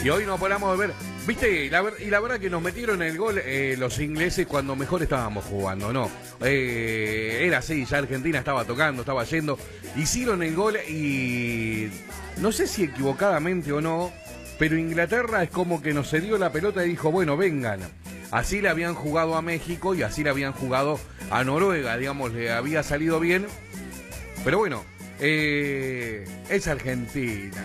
Y hoy no paramos de ver, viste, y la verdad que nos metieron el gol los ingleses cuando mejor estábamos jugando, ¿no? Era así, ya Argentina estaba tocando, estaba yendo, hicieron el gol y no sé si equivocadamente o no, pero Inglaterra es como que nos cedió la pelota y dijo, bueno, vengan. Así le habían jugado a México y así le habían jugado a Noruega, digamos, le había salido bien, pero bueno, es Argentina.